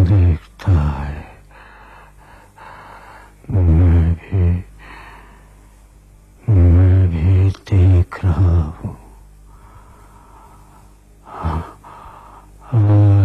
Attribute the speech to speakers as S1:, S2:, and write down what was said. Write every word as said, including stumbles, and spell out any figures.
S1: देखता है, मैं भी मैं भी देख रहा हूँ। हाँ, हाँ।